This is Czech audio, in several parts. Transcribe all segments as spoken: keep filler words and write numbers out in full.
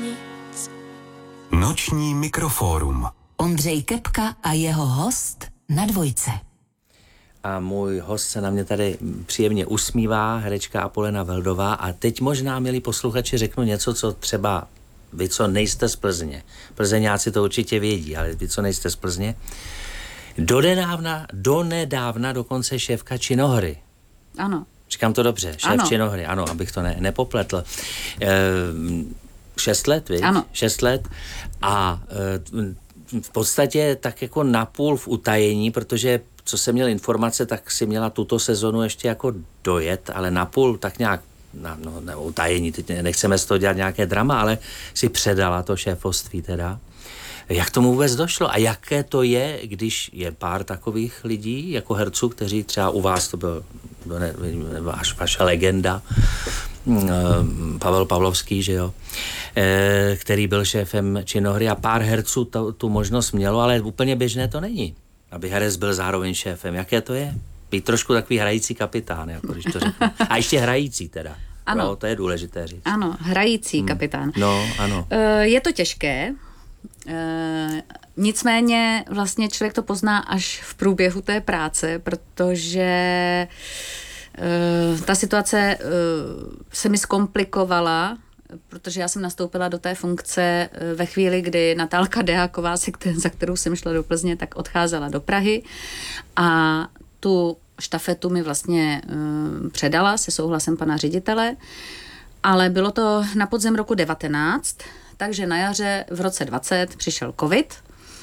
nic. Noční mikrofórum. Ondřej Kepka a jeho host na Dvojce. A můj host se na mě tady příjemně usmívá, herečka Apolena Veldová. A teď možná, milí posluchači, řeknu něco, co třeba vy, co nejste z Plzně. Plzeňáci to určitě vědí, ale vy, co nejste z Plzně. Donedávna, donedávna dokonce šéfka Činohry. Ano. Říkám to dobře, šéf ano. Činohry, ano, abych to ne, nepopletl. E, šest let, víš? Ano. Šest let a e, v podstatě tak jako napůl v utajení, protože co jsem měl informace, tak si měla tuto sezonu ještě jako dojet, ale napůl tak nějak, na, no, ne, utajení, teď nechceme z toho dělat nějaké drama, ale si předala to šéfoství teda. Jak tomu vůbec došlo a jaké to je, když je pár takových lidí, jako herců, kteří třeba u vás, to byl ne, vaš, vaše legenda, Pavel Pavlovský, že jo, e, který byl šéfem Činohry a pár herců to, tu možnost mělo, ale úplně běžné to není, aby herec byl zároveň šéfem. Jaké to je? Být trošku takový hrající kapitán, jako když to řeknu. A ještě hrající teda. Ano. No, to je důležité říct. Ano, hrající hmm. kapitán. No, ano. E, je to těžké, e, nicméně vlastně člověk to pozná až v průběhu té práce, protože Uh, ta situace uh, se mi zkomplikovala, protože já jsem nastoupila do té funkce uh, ve chvíli, kdy Natálka Deáková, za kterou jsem šla do Plzně, tak odcházela do Prahy a tu štafetu mi vlastně uh, předala se souhlasem pana ředitele, ale bylo to na podzim roku devatenáct, takže na jaře v roce dvacet přišel covid.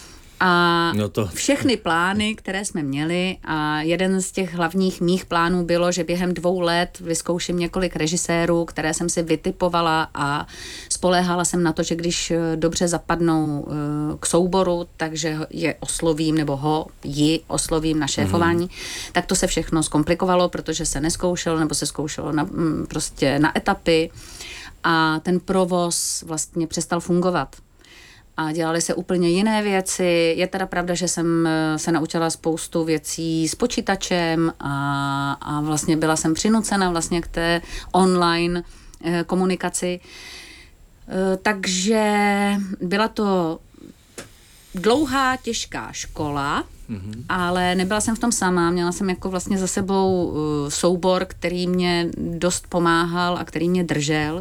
A no to... všechny plány, které jsme měli, a jeden z těch hlavních mých plánů bylo, že během dvou let vyzkouším několik režisérů, které jsem si vytipovala a spoléhala jsem na to, že když dobře zapadnou k souboru, takže je oslovím nebo ho, ji oslovím na šéfování, mm-hmm. tak to se všechno zkomplikovalo, protože se neskoušelo nebo se zkoušelo na, prostě na etapy a ten provoz vlastně přestal fungovat. A dělaly se úplně jiné věci. Je teda pravda, že jsem se naučila spoustu věcí s počítačem a, a vlastně byla jsem přinucena vlastně k té online eh, komunikaci. Eh, takže byla to dlouhá, těžká škola, mm-hmm. ale nebyla jsem v tom sama. Měla jsem jako vlastně za sebou uh, soubor, který mě dost pomáhal a který mě držel.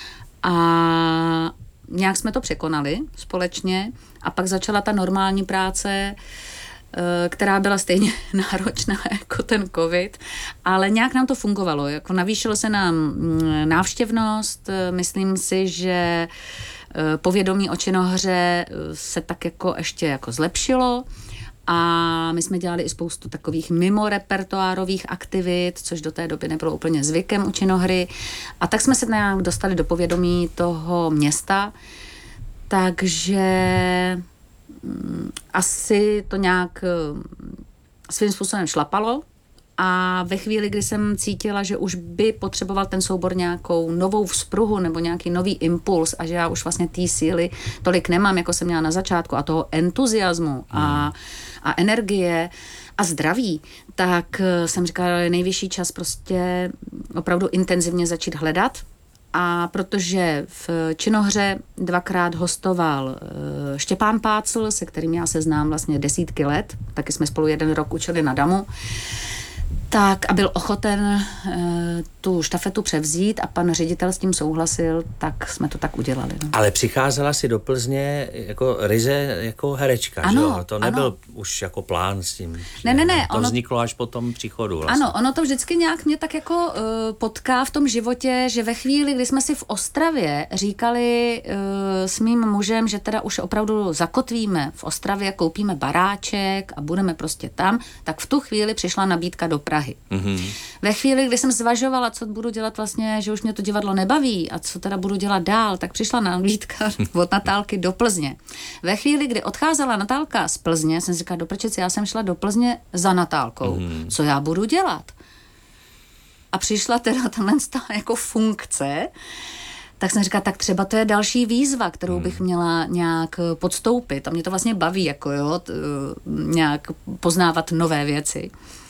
A nějak jsme to překonali společně a pak začala ta normální práce, která byla stejně náročná jako ten covid, ale nějak nám to fungovalo. Jako navýšilo se nám návštěvnost, myslím si, že povědomí o Činohře se tak jako ještě jako zlepšilo a my jsme dělali i spoustu takových mimo repertoárových aktivit, což do té doby nebylo úplně zvykem u Činohry. A tak jsme se nějak dostali do povědomí toho města, takže mm, asi to nějak svým způsobem šlapalo. A ve chvíli, kdy jsem cítila, že už by potřeboval ten soubor nějakou novou vzpruhu nebo nějaký nový impuls a že já už vlastně té síly tolik nemám, jako jsem měla na začátku a toho entuziasmu a, a energie a zdraví, tak jsem říkala, je nejvyšší čas prostě opravdu intenzivně začít hledat. A protože v Činohře dvakrát hostoval Štěpán Pácl, se kterým já se znám vlastně desítky let, taky jsme spolu jeden rok učili na Damu, tak a byl ochoten e, tu štafetu převzít a pan ředitel s tím souhlasil, tak jsme to tak udělali. No. Ale přicházela si do Plzně jako ryze jako herečka, ano, že jo? To nebyl ano. už jako plán s tím. Ne, ne, ne. To ono... vzniklo až po tom příchodu vlastně. Ano, ono to vždycky nějak mě tak jako uh, potká v tom životě, že ve chvíli, kdy jsme si v Ostravě říkali uh, s mým mužem, že teda už opravdu zakotvíme v Ostravě, koupíme baráček a budeme prostě tam, tak v tu chvíli přišla nabídka do Prahy. Mm-hmm. Ve chvíli, kdy jsem zvažovala, co budu dělat vlastně, že už mě to divadlo nebaví a co teda budu dělat dál, tak přišla nabídka od Natálky do Plzně. Ve chvíli, kdy odcházela Natálka z Plzně, jsem si říkala, do prčic, já jsem šla do Plzně za Natálkou. Mm-hmm. Co já budu dělat? A přišla teda tahle jako funkce, tak jsem říkala, tak třeba to je další výzva, kterou bych měla nějak podstoupit. A mě to vlastně baví, jako jo, t, nějak poznávat nové věci.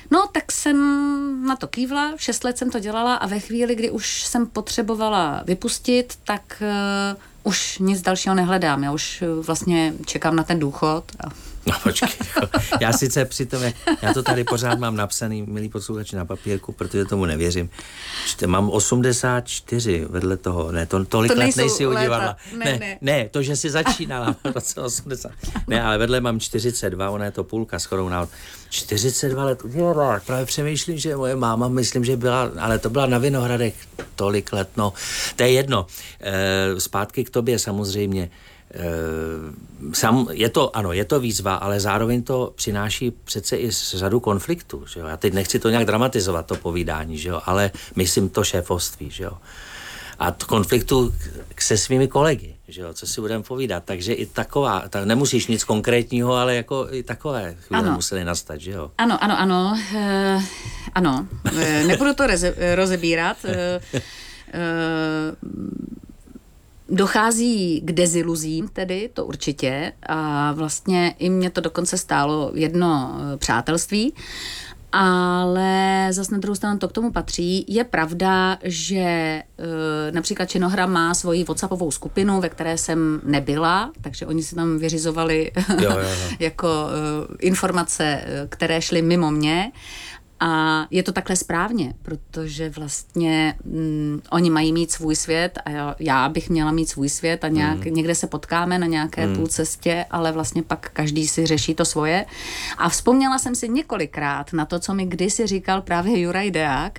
No, tak jsem na to kývla, šest let jsem to dělala a ve chvíli, kdy už jsem potřebovala vypustit, tak uh, už nic dalšího nehledám. Já už uh, vlastně čekám na ten důchod. A... No počkej, já sice přitom, já to tady pořád mám napsaný, milí posluchači, na papírku, protože tomu nevěřím. Čte, mám osmdesát čtyři vedle toho, ne, to, tolik to let nejsi u divadla. Ne, ne, ne. ne, to, že jsi začínala v roce osmdesát. Ne, ale vedle mám čtyřicet dva, ona je to půlka shodou náhod. čtyřicet dva let u divadla, právě přemýšlím, že moje máma, myslím, že byla, ale to byla na Vinohradech tolik let, no. To je jedno. E, zpátky k tobě samozřejmě. Sam, je to, ano, je to výzva, ale zároveň to přináší přece i řadu konfliktů, že jo? Já teď nechci to nějak dramatizovat, to povídání, že jo? Ale myslím to šéfovství, že jo? A to konfliktu se svými kolegy, že jo? Co si budeme povídat, takže i taková, tak nemusíš nic konkrétního, ale jako i takové chvíle musely nastat, že jo? Ano, ano, ano, uh, ano, uh, nebudu to reze, rozebírat, uh, uh, dochází k deziluzím tedy, to určitě, a vlastně i mě to dokonce stálo jedno přátelství, ale zase na druhou stranu to k tomu patří. Je pravda, že e, například Činohra má svoji WhatsAppovou skupinu, ve které jsem nebyla, takže oni si tam vyřizovali jo, jo, jo. jako e, informace, které šly mimo mě. A je to takhle správně, protože vlastně mm, oni mají mít svůj svět a já, já bych měla mít svůj svět a nějak, mm. někde se potkáme na nějaké mm. půlcestě, ale vlastně pak každý si řeší to svoje. A vzpomněla jsem si několikrát na to, co mi kdysi říkal právě Juraj Deák,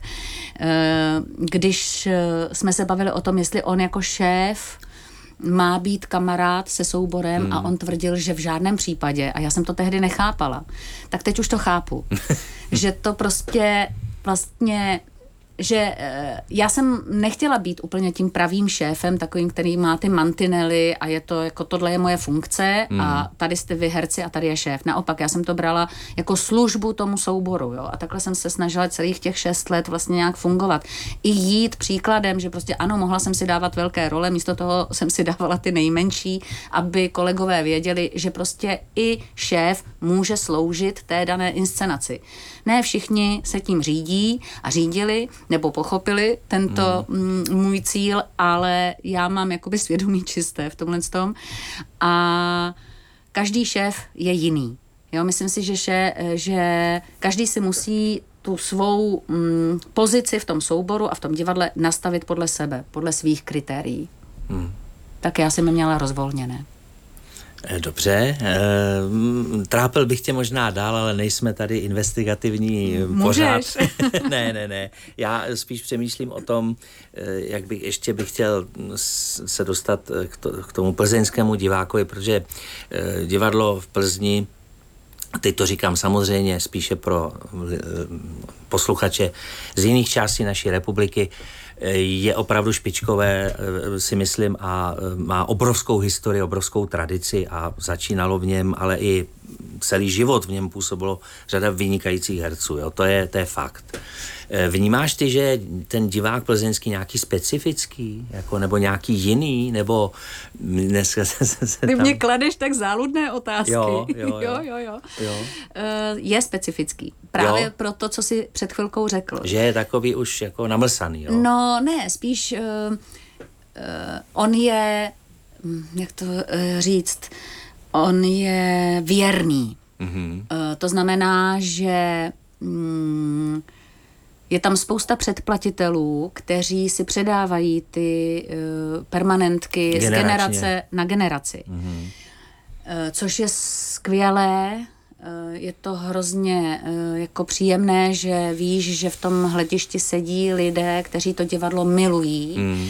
když jsme se bavili o tom, jestli on jako šéf má být kamarád se souborem hmm. a on tvrdil, že v žádném případě, a já jsem to tehdy nechápala, tak teď už to chápu, že to prostě vlastně, že já jsem nechtěla být úplně tím pravým šéfem, takovým, který má ty mantinely a je to jako tohle je moje funkce hmm. a tady jste vy herci a tady je šéf. Naopak, já jsem to brala jako službu tomu souboru, jo, a takhle jsem se snažila celých těch šest let vlastně nějak fungovat. I jít příkladem, že prostě ano, mohla jsem si dávat velké role, místo toho jsem si dávala ty nejmenší, aby kolegové věděli, že prostě i šéf může sloužit té dané inscenaci. Ne všichni se tím řídí a řídili, nebo pochopili tento mm. můj cíl, ale já mám jakoby svědomí čisté v tomhle tom. A každý šéf je jiný. Jo, myslím si, že, še, že každý si musí tu svou mm, pozici v tom souboru a v tom divadle nastavit podle sebe, podle svých kritérií. Mm. Tak já jsem je měla rozvolněné. Dobře, e, trápil bych tě možná dál, ale nejsme tady investigativní pořád. ne, ne, ne. Já spíš přemýšlím o tom, jak bych ještě bych chtěl se dostat k, to, k tomu plzeňskému divákovi, protože divadlo v Plzni, teď to říkám samozřejmě spíše pro posluchače z jiných částí naší republiky, je opravdu špičkové, si myslím, a má obrovskou historii, obrovskou tradici a začínalo v něm, ale i celý život v něm působilo řada vynikajících herců. Jo? To je, to je fakt. Vnímáš ty, že ten divák plzeňský nějaký specifický, jako, nebo nějaký jiný, nebo dneska se, se, se Ty tam... mě kladeš tak záludné otázky. Jo, jo, jo. jo, jo, jo. jo. Je specifický. Právě jo. pro to, co jsi před chvilkou řekl. Že je takový už jako namlsaný, jo? No ne, spíš uh, uh, on je, jak to uh, říct, on je věrný. Mm-hmm. Uh, to znamená, že um, je tam spousta předplatitelů, kteří si předávají ty uh, permanentky Generačně. z generace na generaci. Mm-hmm. Uh, což je skvělé. Uh, je to hrozně uh, jako příjemné, že víš, že v tom hledišti sedí lidé, kteří to divadlo milují. Mm.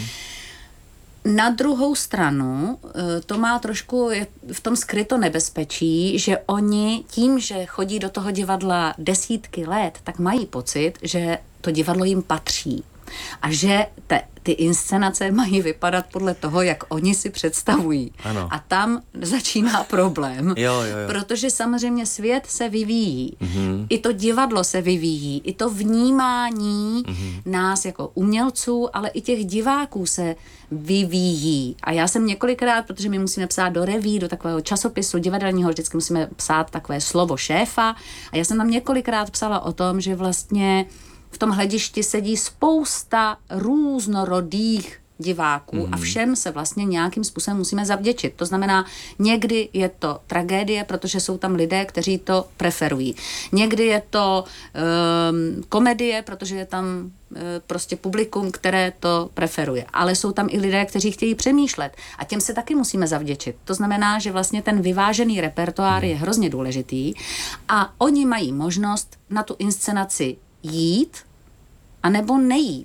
Na druhou stranu to má trošku v tom skryto nebezpečí, že oni tím, že chodí do toho divadla desítky let, tak mají pocit, že to divadlo jim patří. A že te, ty inscenace mají vypadat podle toho, jak oni si představují. Ano. A tam začíná problém, jo, jo, jo. protože samozřejmě svět se vyvíjí, mm-hmm. i to divadlo se vyvíjí, i to vnímání mm-hmm. nás jako umělců, ale i těch diváků se vyvíjí. A já jsem několikrát, protože my musíme psát do reví, do takového časopisu divadelního, vždycky musíme psát takové slovo šéfa, a já jsem tam několikrát psala o tom, že vlastně v tom hledišti sedí spousta různorodých diváků mm. a všem se vlastně nějakým způsobem musíme zavděčit. To znamená, někdy je to tragédie, protože jsou tam lidé, kteří to preferují. Někdy je to um, komedie, protože je tam uh, prostě publikum, které to preferuje. Ale jsou tam i lidé, kteří chtějí přemýšlet a těm se taky musíme zavděčit. To znamená, že vlastně ten vyvážený repertoár je hrozně důležitý a oni mají možnost na tu inscenaci jít a nebo nejít.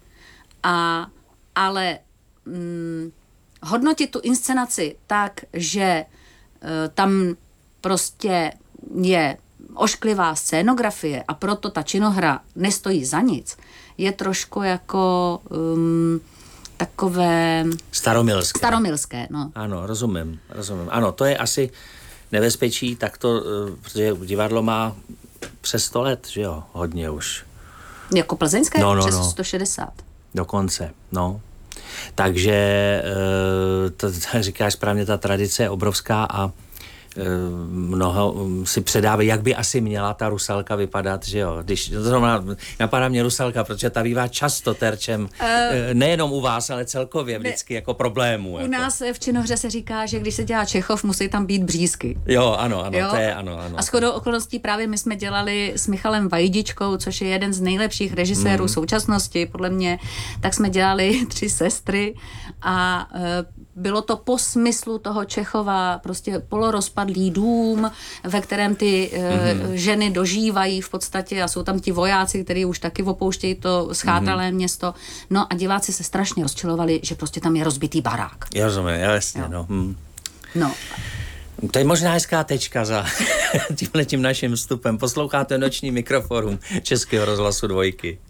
A ale hm, hodnotit tu inscenaci tak, že uh, tam prostě je ošklivá scénografie a proto ta činohra nestojí za nic, je trošku jako um, takové... Staromilské. Staromilské, no. Ano, rozumím, rozumím. Ano, to je asi nebezpečí, tak to, protože divadlo má přes sto let, že jo, hodně už. Jako plzeňské? No, no, přes no. sto šedesát. Dokonce, no. Takže to, to říkáš správně, ta tradice je obrovská a mnoho si předávají, jak by asi měla ta Rusalka vypadat, že jo. Když zrovna napadá mě Rusalka, protože ta bývá často terčem uh, nejenom u vás, ale celkově vždycky ne, jako problémů. U jako. nás v činohře se říká, že když se dělá Čechov, musí tam být břízky. Jo, ano, ano, jo? to je ano, ano. A shodou okolností právě my jsme dělali s Michalem Vajdičkou, což je jeden z nejlepších režisérů mm. současnosti, podle mě, tak jsme dělali Tři sestry a uh, bylo to po smyslu toho Čechova, prostě polorozpadlý dům, ve kterém ty mm-hmm. e, ženy dožívají v podstatě a jsou tam ti vojáci, kteří už taky opouštějí to schátralé mm-hmm. město. No a diváci se strašně rozčilovali, že prostě tam je rozbitý barák. Já rozumím, jasně, jo. no. Hm. No. To je možná hezká tečka za tímhletím naším vstupem. Posloucháte Noční mikroforum Českého rozhlasu Dvojky.